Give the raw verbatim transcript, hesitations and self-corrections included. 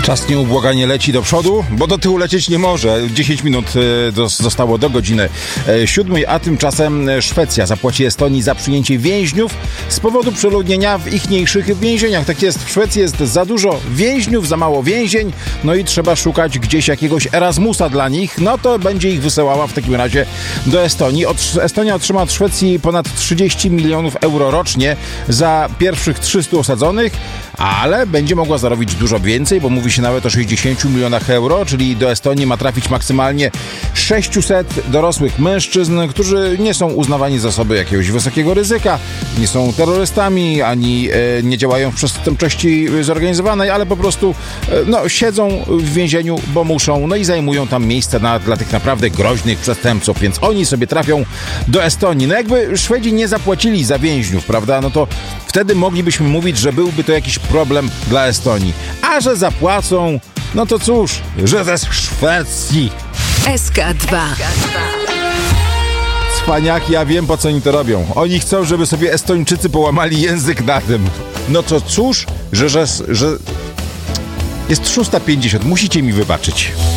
Czas nieubłaganie leci do przodu, bo do tyłu lecieć nie może. dziesięć minut do, zostało do godziny siódmej, a tymczasem Szwecja zapłaci Estonii za przyjęcie więźniów z powodu przeludnienia w ichniejszych więzieniach. Tak jest, w Szwecji jest za dużo więźniów, za mało więzień, no i trzeba szukać gdzieś jakiegoś Erasmusa dla nich, no to będzie ich wysyłała w takim razie do Estonii. Od, Estonia otrzyma od Szwecji ponad trzydzieści milionów euro rocznie za pierwszych trzystu osadzonych, ale będzie mogła zarobić dużo więcej, bo mówi się nawet o sześćdziesięciu milionach euro, czyli do Estonii ma trafić maksymalnie sześciuset dorosłych mężczyzn, którzy nie są uznawani za osoby jakiegoś wysokiego ryzyka, nie są terrorystami, ani e, nie działają w przestępczości zorganizowanej, ale po prostu e, no, siedzą w więzieniu, bo muszą, no i zajmują tam miejsce na, dla tych naprawdę groźnych przestępców, więc oni sobie trafią do Estonii. No jakby Szwedzi nie zapłacili za więźniów, prawda, no to wtedy moglibyśmy mówić, że byłby to jakiś problem dla Estonii. A że zapłacą, no to cóż, że ze Szwecji. S K dwa. Cwaniaki, ja wiem, po co oni to robią. Oni chcą, żeby sobie Estończycy połamali język na tym. No to cóż, że, że, że jest szósta pięćdziesiąt. Musicie mi wybaczyć.